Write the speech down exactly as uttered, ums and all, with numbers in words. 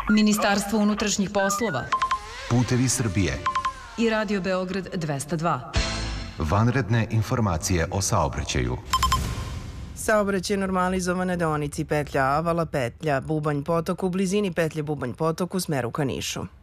Ministarstvo unutrašnjih poslova, Putevi Srbije i Radio Beograd dvesta dva. Vanredne informacije o saobraćaju. Saobraćaj normalizovan na deonici petlja Avala, petlja Bubanj potok u blizini petlje Bubanj potok u smeru ka Nišu.